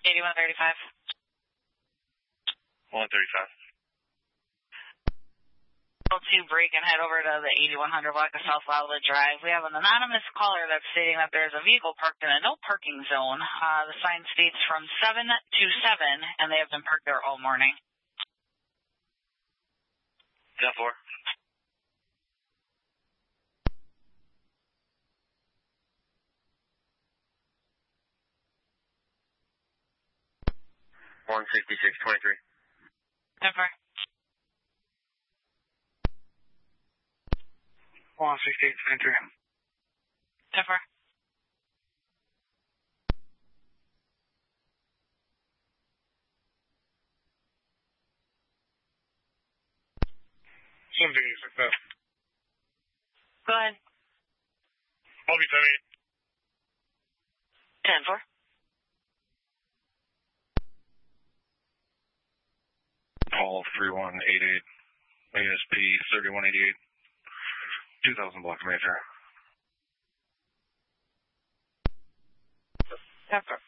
8135. 135. To break and head over to the 8100 block of South Wildwood Drive. We have an anonymous caller that's stating that there's a vehicle parked in a no parking zone. The sign states from 7 to 7, and they have been parked there all morning. 10-4. $166.23. 10-4. 168.23. 10-4. Success. Go ahead. I'll be 10-4. Paul 3188, ASP 3188, 2000 block major. 10-4.